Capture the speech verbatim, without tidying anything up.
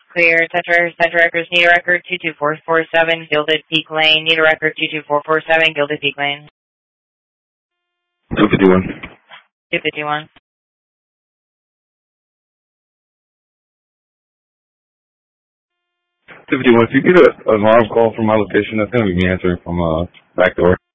Clear. Tetra, Tetra Records, need a record two two four four seven, Gilded Peak Lane. Need a record two two four four seven, Gilded Peak Lane. two fifty-one. two fifty-one. two fifty-one, if you get an alarm call from my location, that's going to be me answering from uh back door.